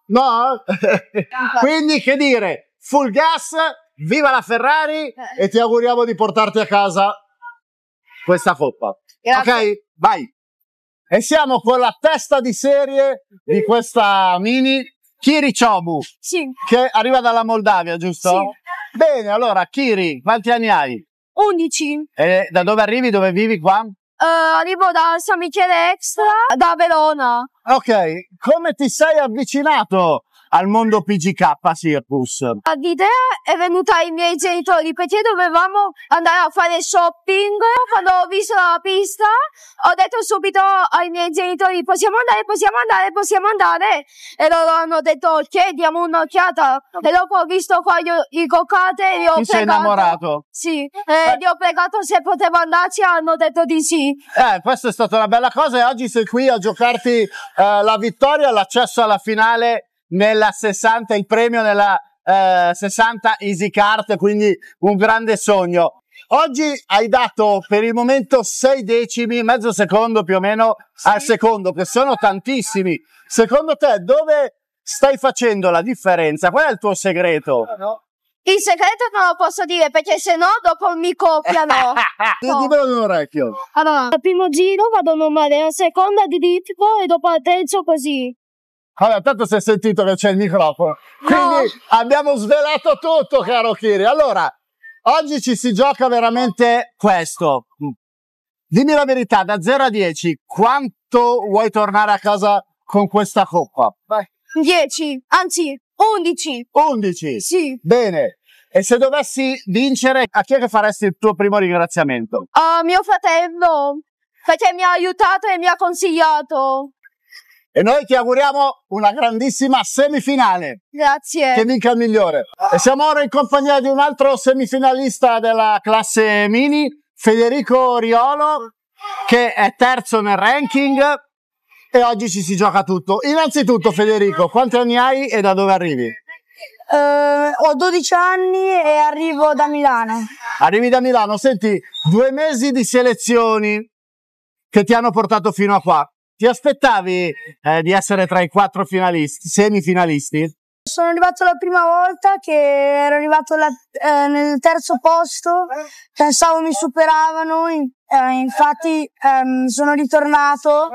No? Quindi che dire, full gas, viva la Ferrari e ti auguriamo di portarti a casa questa coppa. Grazie. Ok? Vai! E siamo con la testa di serie di questa Mini, Kiri Chobu, Sì. che arriva dalla Moldavia, giusto? Sì. Bene, allora Kiri, quanti anni hai? 11. E da dove arrivi? Dove vivi qua? Arrivo da San Michele Extra, da Verona. Ok, come ti sei avvicinato al mondo PGK Circus? L'idea è venuta ai miei genitori perché dovevamo andare a fare shopping. Quando ho visto la pista ho detto subito ai miei genitori possiamo andare, e loro hanno detto ok, diamo un'occhiata, e dopo ho visto qua i gokkate e li ho Ti sei pregato. innamorato? Sì, li ho pregato se potevo andarci, hanno detto di sì. Questa è stata una bella cosa e oggi sei qui a giocarti la vittoria, l'accesso alla finale nella 60, il premio nella 60 Easy Kart, quindi un grande sogno. Oggi hai dato per il momento 6 decimi, mezzo secondo più o meno al secondo, che sono tantissimi. Secondo te dove stai facendo la differenza? Qual è il tuo segreto? Il segreto non lo posso dire perché sennò dopo mi copiano. No. Dimmelo in un orecchio. Allora, al primo giro vado normale, al secondo adrittico e dopo al terzo così. Allora, tanto si è sentito che c'è il microfono. Quindi abbiamo svelato tutto, caro Kiri. Allora, oggi ci si gioca veramente questo. Dimmi la verità, da 0 a 10, quanto vuoi tornare a casa con questa coppa? Vai. 10, anzi 11. 11? Sì. Bene. E se dovessi vincere, a chi è che faresti il tuo primo ringraziamento? A mio fratello, perché mi ha aiutato e mi ha consigliato. E noi ti auguriamo una grandissima semifinale. Grazie. Che vinca il migliore. E siamo ora in compagnia di un altro semifinalista della classe Mini, Federico Riolo, che è terzo nel ranking e oggi ci si gioca tutto. Innanzitutto Federico, quanti anni hai e da dove arrivi? Ho 12 anni e arrivo da Milano. Arrivi da Milano, senti, 2 mesi di selezioni che ti hanno portato fino a qua. Ti aspettavi di essere tra i 4 finalisti, semifinalisti? Sono arrivato la prima volta che ero arrivato nel terzo posto, pensavo mi superavano, infatti sono ritornato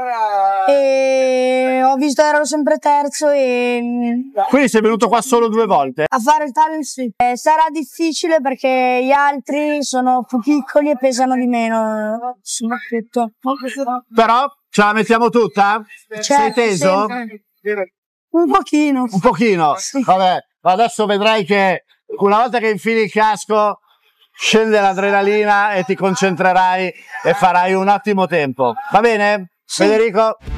e ho visto che ero sempre terzo e... Quindi sei venuto qua solo 2 volte? A fare il talent sì. Sarà difficile perché gli altri sono più piccoli e pesano di meno, soprattutto. Però ce la mettiamo tutta? Sei teso? Sempre. Un pochino. Un pochino? Sì. Vabbè, adesso vedrai che una volta che infili il casco scende l'adrenalina e ti concentrerai e farai un ottimo tempo. Va bene? Sì. Federico?